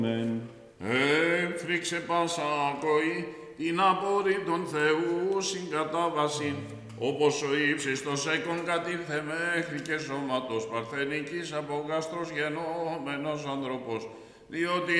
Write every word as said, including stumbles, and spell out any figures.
Έφτριξε πάσα ακοή την απορρίτων Θεού συγκατάβασιν, όπως ο ύψιστος έκον κατήλθε μέχρι και σώματος παρθενικής από γάστρος γενόμενος άνθρωπος, διότι